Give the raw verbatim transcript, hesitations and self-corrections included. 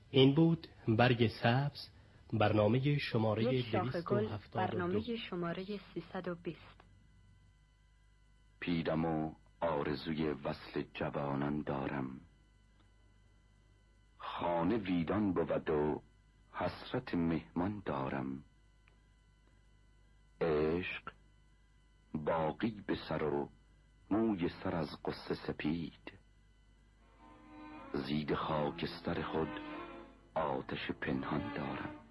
این بود برگ سبز، برنامه شماره یک شاخ دویست و گل، هفتاد و دو. برنامه شماره سیصد و بیست. پیرم و آرزوی وصل جوانان دارم، خانه ویران بود و حسرت مهمان دارم. عشق باقی به سر و موی سر از قصه سپید، زید خاکستر خود آتش پنهان دارم.